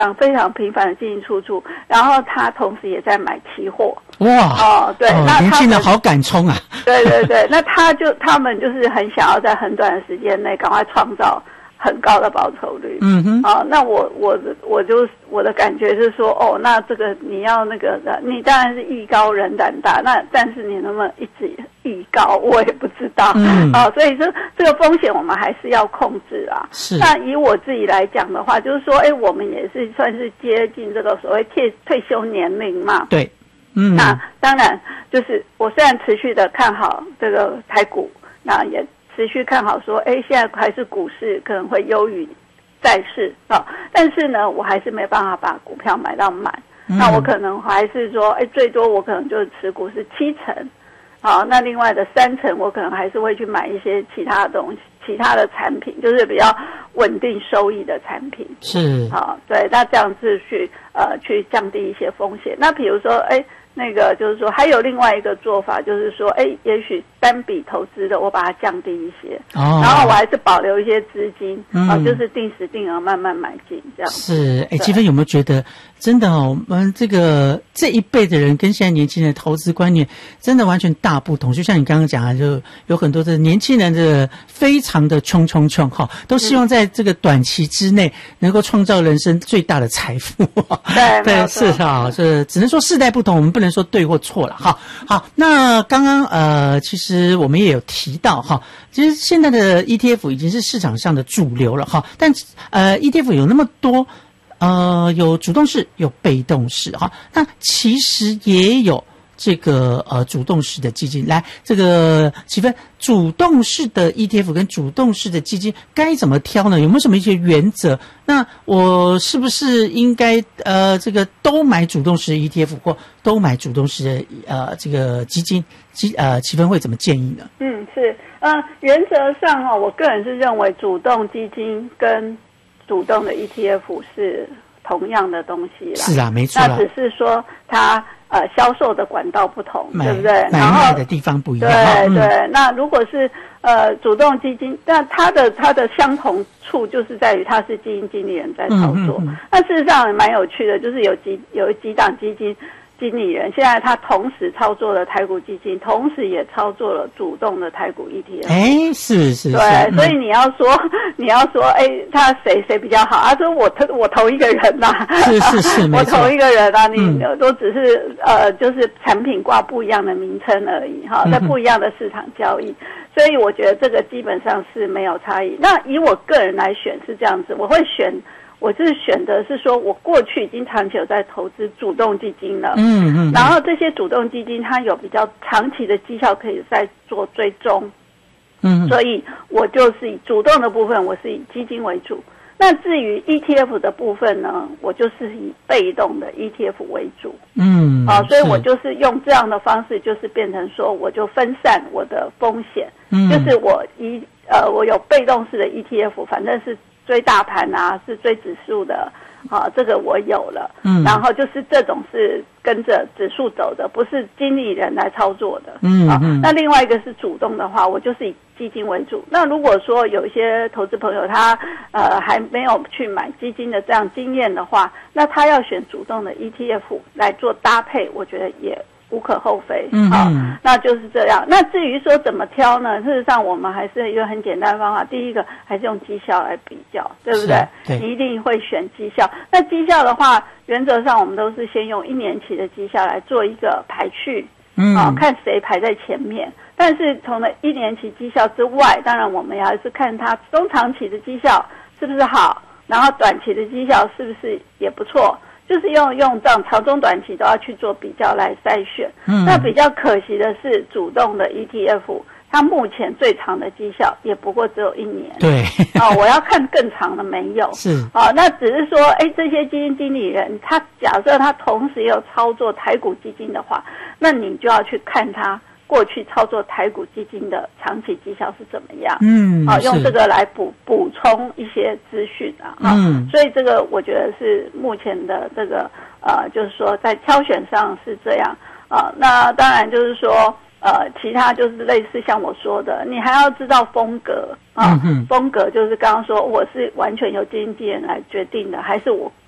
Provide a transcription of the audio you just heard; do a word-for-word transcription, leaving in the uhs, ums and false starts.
非常频繁的进进出出，然后他同时也在买期货。 哇， 哦，对， 哦、 那年轻人好敢冲啊！ 对对对，那他就他们就是很想要在很短的时间内赶快创造很高的报酬率。 嗯哼， 啊，那我我我就我的感觉是说，哦，那这个你要那个的，你当然是艺高人胆大，那但是你能不能一直艺高，我也不知道。嗯，啊，所以说这个风险我们还是要控制啊。 是。 那以我自己来讲的话，就是说，哎，我们也是算是接近这个所谓退退休年龄嘛。 对。嗯， 那当然就是我虽然持续的看好这个台股，那也持续看好说，哎，现在还是股市可能会优于债市啊，但是呢，我还是没办法把股票买到满。嗯、那我可能还是说，哎，最多我可能就是持股是七成，好，那另外的三成我可能还是会去买一些其他的东西。其他的产品就是比较稳定收益的产品， 是啊，对，那这样子去呃去降低一些风险。那比如说，哎，那个就是说，还有另外一个做法，就是说，哎，也许单笔投资的我把它降低一些，哦，然后我还是保留一些资金，嗯、啊，就是定时定额慢慢买进这样。 是，哎，积芬有没有觉得真的哦，我们这个这一辈的人跟现在年轻人的投资观念真的完全大不同？就像你刚刚讲的，就有很多的年轻人的非常常的冲冲冲哈，都希望在这个短期之内能够创造人生最大的财富。 对对，是哈，是只能说世代不同，我们不能说对或错了哈。好，那刚刚呃，其实我们也有提到哈，其实现在的 E T F 已经是市场上的主流了哈，但呃 E T F 有那么多，呃，有主动式，有被动式哈，那其实也有。这个呃主动式的基金，来这个积芬，主动式的 E T F 跟主动式的基金该怎么挑呢？有没有什么一些原则？那我是不是应该呃这个都买主动式的 E T F 或都买主动式的呃这个基金？基呃积芬会怎么建议呢？ 嗯，是呃原则上哈、哦，我个人是认为主动基金跟主动的 E T F 是同样的东西啦。 是啊，没错啦。 那只是说它。呃，销售的管道不同，对不对？ 然后买卖的地方不一样。 对对、嗯，那如果是呃主动基金，那它的它的相同处就是在于它是基金经理人在操作。嗯嗯嗯、那事实上也蛮有趣的，就是有几有几档基金经理人，现在他同时操作了台股基金，同时也操作了主动的台股 E T F。 哎，是是。 对， 嗯、 所以你要说你要说，哎，他谁谁比较好？他说我我同一个人呐、啊， 是是是， 我同一个人啊，你、 嗯、 都只是呃，就是产品挂不一样的名称而已哈，在不一样的市场交易，嗯、所以我觉得这个基本上是没有差异。那以我个人来选是这样子，我会选。我就是选择是说，我过去已经长期有在投资主动基金了，嗯 嗯, 嗯，然后这些主动基金它有比较长期的绩效可以在做追踪，嗯，所以我就是以主动的部分，我是以基金为主。那至于 E T F 的部分呢，我就是以被动的 E T F 为主，嗯，啊，所以我就是用这样的方式，就是变成说，我就分散我的风险，嗯，就是我一呃，我有被动式的 E T F， 反正是。追大盘啊，是追指数的，啊，这个我有了，嗯，然后就是这种是跟着指数走的，不是经理人来操作的，嗯啊，那另外一个是主动的话，我就是以基金为主。那如果说有一些投资朋友他呃还没有去买基金的这样经验的话，那他要选主动的 E T F 来做搭配，我觉得也无可厚非，嗯，好，那就是这样。那至于说怎么挑呢？事实上，我们还是一个很简单的方法。第一个还是用绩效来比较，对不对？对，你一定会选绩效。那绩效的话，原则上我们都是先用一年期的绩效来做一个排序，嗯，啊，看谁排在前面。但是从了一年期绩效之外，当然我们也还是看它中长期的绩效是不是好，然后短期的绩效是不是也不错。就是用用这样长中短期都要去做比较来筛选，嗯，那比较可惜的是主动的 E T F， 它目前最长的绩效也不过只有一年， 对， 啊，我要看更长的没有， 是， 啊，那只是说，哎，这些基金经理人，他假设他同时也有操作台股基金的话，那你就要去看他过去操作台股基金的长期绩效是怎么样？嗯，好、啊，用这个来补补充一些资讯啊，嗯，所以这个我觉得是目前的这个呃，就是说在挑选上是这样啊。那当然就是说呃，其他就是类似像我说的，你还要知道风格啊，嗯、风格就是刚刚说我是完全由基金经理人来决定的，还是我